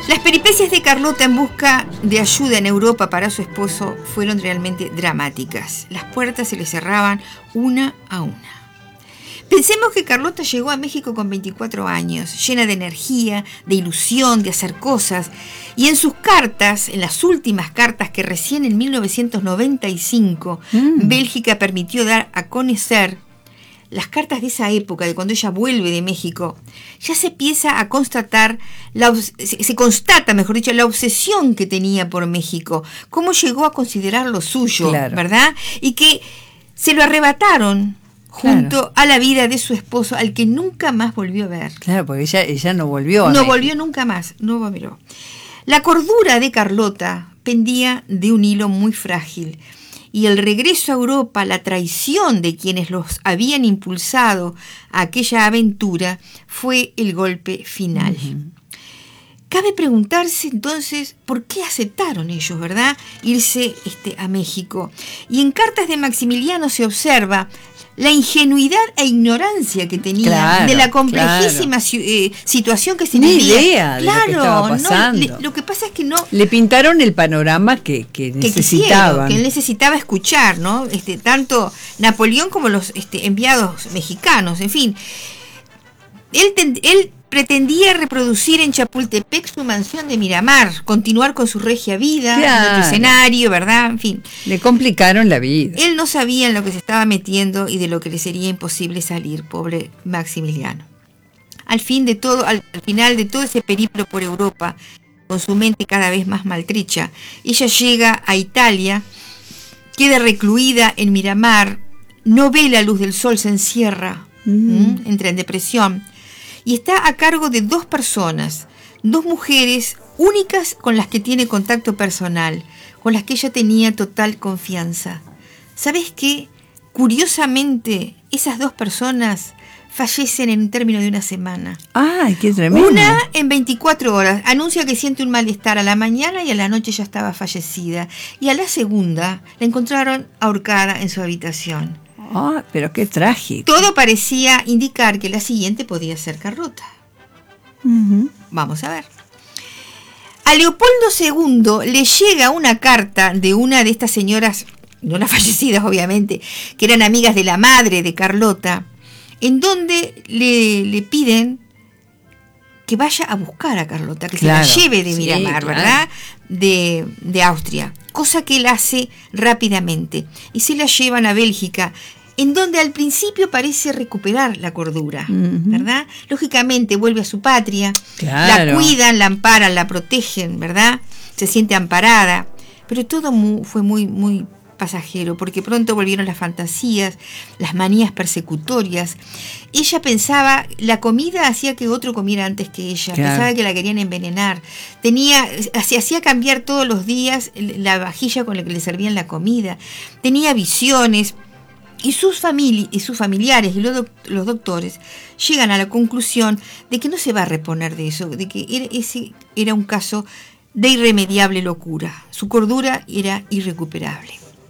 Las peripecias de Carlota en busca de ayuda en Europa para su esposo fueron realmente dramáticas. Las puertas se le cerraban una a una. Pensemos que Carlota llegó a México con 24 años, llena de energía, de ilusión, de hacer cosas. Y en sus cartas, en las últimas cartas que recién en 1995 Bélgica permitió dar a conocer, las cartas de esa época, de cuando ella vuelve de México, ya se empieza a constatar, se constata, mejor dicho, la obsesión que tenía por México, cómo llegó a considerarlo suyo, claro, ¿verdad? Y que se lo arrebataron junto a la vida de su esposo, al que nunca más volvió a ver. Claro, porque ella no volvió. No volvió nunca más, no volvió. La cordura de Carlota pendía de un hilo muy frágil, y el regreso a Europa, la traición de quienes los habían impulsado a aquella aventura, fue el golpe final. Cabe preguntarse entonces por qué aceptaron ellos, ¿verdad?, irse a México. Y en cartas de Maximiliano se observa la ingenuidad e ignorancia que tenía de la complejísima situación que se vivía. Ni idea de lo que estaba pasando. Lo que pasa es que no... Le pintaron el panorama que necesitaban. Que él necesitaba escuchar, ¿no? Tanto Napoleón como los enviados mexicanos, en fin. Él pretendía reproducir en Chapultepec su mansión de Miramar, continuar con su regia vida, en otro escenario, ¿verdad? En fin. Le complicaron la vida. Él no sabía en lo que se estaba metiendo y de lo que le sería imposible salir, pobre Maximiliano. Al final de todo ese periplo por Europa, con su mente cada vez más maltrecha, ella llega a Italia, queda recluida en Miramar, no ve la luz del sol, se encierra, entra en depresión. Y está a cargo de 2 personas, 2 mujeres únicas con las que tiene contacto personal, con las que ella tenía total confianza. ¿Sabes qué? Curiosamente, esas 2 personas fallecen en un término de una semana. ¡Ay, qué tremendo! Una en 24 horas. Anuncia que siente un malestar a la mañana y a la noche ya estaba fallecida. Y a la segunda la encontraron ahorcada en su habitación. Ah, pero qué trágico. Todo parecía indicar que la siguiente podía ser Carlota. Vamos a ver. A Leopoldo II le llega una carta de una de estas señoras, no las fallecidas obviamente, que eran amigas de la madre de Carlota, en donde le piden que vaya a buscar a Carlota, que se la lleve de Miramar, ¿verdad? De Austria, cosa que él hace rápidamente, y se la llevan a Bélgica, en donde al principio parece recuperar la cordura, ¿verdad? Lógicamente vuelve a su patria, la cuidan, la amparan, la protegen, ¿verdad? Se siente amparada, pero todo fue muy, muy pasajero, porque pronto volvieron las fantasías, las manías persecutorias. Ella pensaba, la comida hacía que otro comiera antes que ella, pensaba que la querían envenenar, se hacía cambiar todos los días la vajilla con la que le servían la comida, tenía visiones, y sus familiares y los doctores llegan a la conclusión de que no se va a reponer de eso, de que ese era un caso de irremediable locura, su cordura era irrecuperable.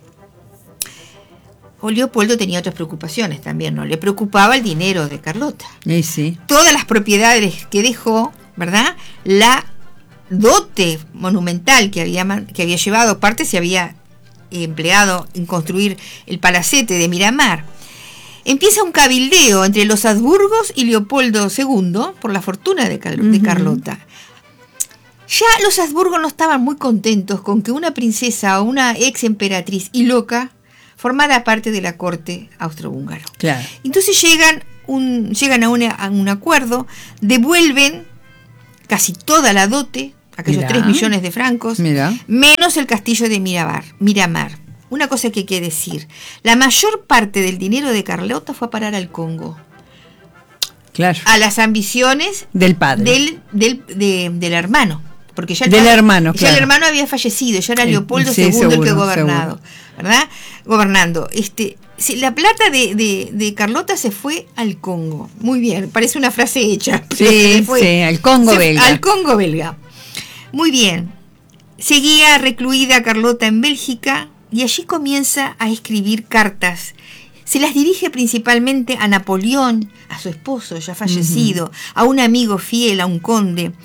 Leopoldo tenía otras preocupaciones también, ¿no? Le preocupaba el dinero de Carlota. Sí. Todas las propiedades que dejó, ¿verdad? La dote monumental que había llevado, parte se había empleado en construir el palacete de Miramar. Empieza un cabildeo entre los Habsburgos y Leopoldo II por la fortuna de Carlota. Ya los Habsburgos no estaban muy contentos con que una princesa o una ex emperatriz y loca formara parte de la corte austrohúngara. Claro. Entonces llegan a un acuerdo, devuelven casi toda la dote, aquellos 3 millones de francos, menos el castillo de Miramar. Una cosa que hay que decir, la mayor parte del dinero de Carlota fue a parar al Congo. Claro. A las ambiciones del padre. Del hermano. Porque ya el hermano había fallecido, ya era Leopoldo II el que gobernado, ¿verdad? Gobernando. La plata de Carlota se fue al Congo. Muy bien, parece una frase hecha. Al Congo belga. Al Congo belga. Muy bien. Seguía recluida Carlota en Bélgica y allí comienza a escribir cartas. Se las dirige principalmente a Napoleón, a su esposo ya fallecido, a un amigo fiel, a un conde.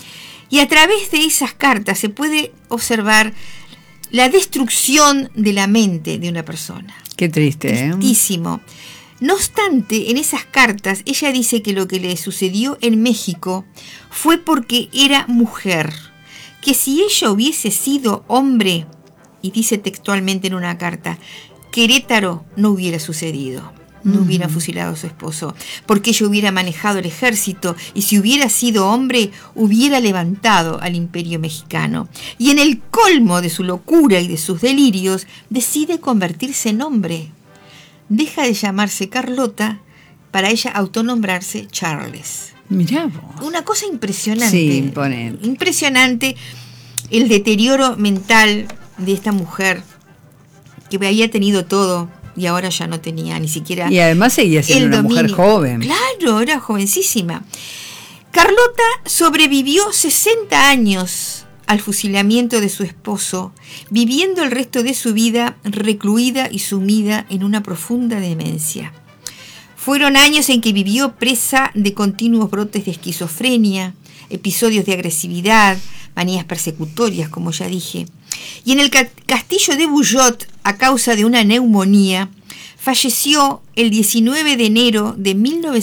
Y a través de esas cartas se puede observar la destrucción de la mente de una persona. Qué triste, ¿eh? Tristísimo. No obstante, en esas cartas ella dice que lo que le sucedió en México fue porque era mujer, que si ella hubiese sido hombre, y dice textualmente en una carta, Querétaro no hubiera sucedido. No hubiera fusilado a su esposo, porque ella hubiera manejado el ejército y si hubiera sido hombre, hubiera levantado al imperio mexicano. Y en el colmo de su locura y de sus delirios, decide convertirse en hombre. Deja de llamarse Carlota para ella autonombrarse Charles. Mirá vos. Una cosa impresionante. Sí, imponente. Impresionante el deterioro mental de esta mujer que había tenido todo. Y ahora ya no tenía ni siquiera. Y además seguía siendo una mujer joven. Claro, era jovencísima. Carlota sobrevivió 60 años al fusilamiento de su esposo, viviendo el resto de su vida recluida y sumida en una profunda demencia. Fueron años en que vivió presa de continuos brotes de esquizofrenia, episodios de agresividad, manías persecutorias, como ya dije. Y en el castillo de Bouillot, a causa de una neumonía, falleció el 19 de enero de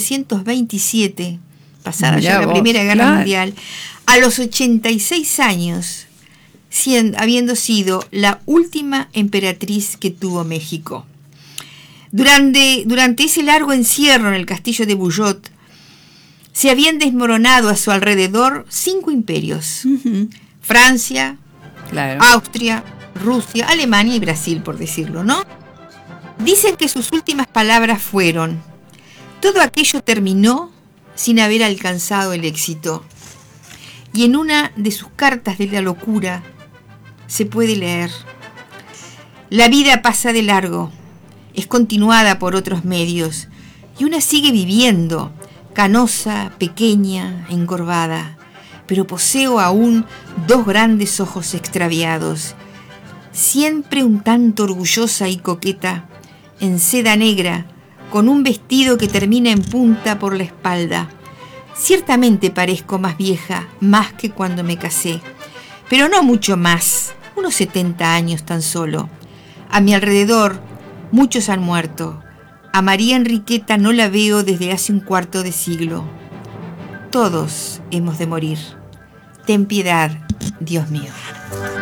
1927, pasada ya la Primera Guerra Mundial, a los 86 años, habiendo sido la última emperatriz que tuvo México. Durante ese largo encierro en el castillo de Bouillot, se habían desmoronado a su alrededor 5 imperios. Francia, claro, Austria, Rusia, Alemania y Brasil, por decirlo, ¿no? Dicen que sus últimas palabras fueron: todo aquello terminó sin haber alcanzado el éxito. Y en una de sus cartas de la locura se puede leer: la vida pasa de largo, es continuada por otros medios, y una sigue viviendo, canosa, pequeña, encorvada, pero poseo aún 2 grandes ojos extraviados, siempre un tanto orgullosa y coqueta, en seda negra, con un vestido que termina en punta por la espalda. Ciertamente parezco más vieja, más que cuando me casé, pero no mucho más, unos 70 años tan solo. A mi alrededor, muchos han muerto. A María Enriqueta no la veo desde hace un cuarto de siglo. Todos hemos de morir. Ten piedad, Dios mío.